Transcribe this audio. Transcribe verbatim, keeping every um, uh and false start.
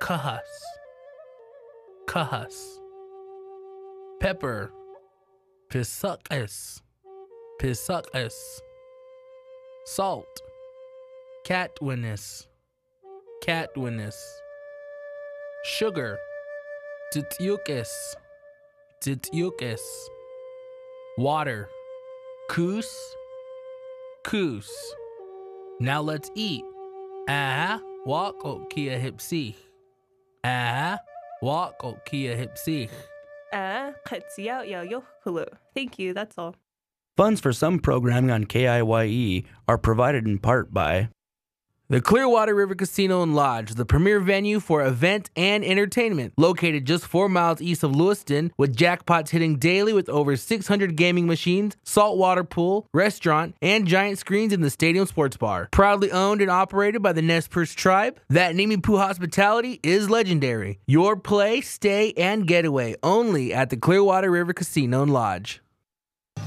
Kahas. Kahas. Pepper. Pisukis. Pisukis. Salt. Catwinnis. Catwinnis. Sugar. Tityukis. Tityukis. Water. Kus. Kus. Now let's eat. Ah, walk o kia hipsich. Ah, walk o kia hipsich. Ah, qetsiao yao yohkulu. Thank you, that's all. Funds for some programming on K I Y E are provided in part by The Clearwater River Casino and Lodge, the premier venue for event and entertainment, located just four miles east of Lewiston, with jackpots hitting daily with over six hundred gaming machines, saltwater pool, restaurant, and giant screens in the stadium sports bar. Proudly owned and operated by the Nez Perce tribe, that Nimi Poo hospitality is legendary. Your play, stay, and getaway only at the Clearwater River Casino and Lodge.